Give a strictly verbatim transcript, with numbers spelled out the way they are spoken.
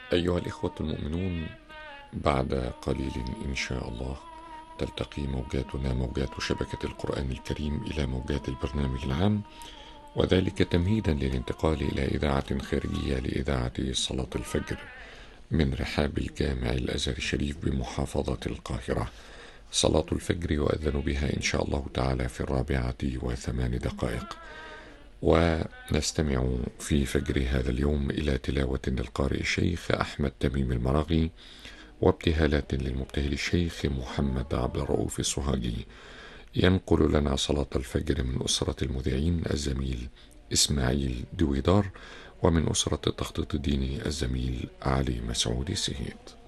أيها الإخوة المؤمنون، بعد قليل إن شاء الله تلتقي موجاتنا موجات شبكة القرآن الكريم إلى موجات البرنامج العام، وذلك تمهيدا للانتقال إلى إذاعة خارجية لإذاعة صلاة الفجر من رحاب الجامع الأزهر الشريف بمحافظة القاهرة. صلاة الفجر يؤذن بها إن شاء الله تعالى في الرابعة وثمان دقائق، ونستمع في فجر هذا اليوم إلى تلاوة للقارئ الشيخ أحمد تميم المراغي، وابتهالات للمبتهل الشيخ محمد عبد الرؤوف السوهاجي. ينقل لنا صلاة الفجر من أسرة المذيعين الزميل إسماعيل دويدار، ومن أسرة التخطيط الديني الزميل علي مسعود السهيد.